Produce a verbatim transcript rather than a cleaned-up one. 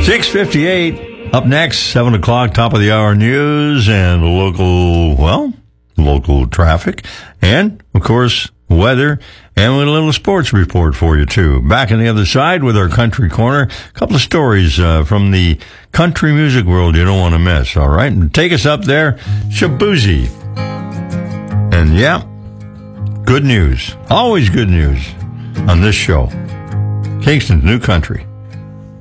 six fifty-eight. Up next, seven o'clock, top of the hour news and local, well, local traffic. And, of course, weather. And with a little sports report for you, too. Back on the other side with our country corner. A couple of stories uh, from the country music world you don't want to miss, all right? And take us up there, Shaboozey. And, yeah, good news. Always good news on this show. Kingston's New Country.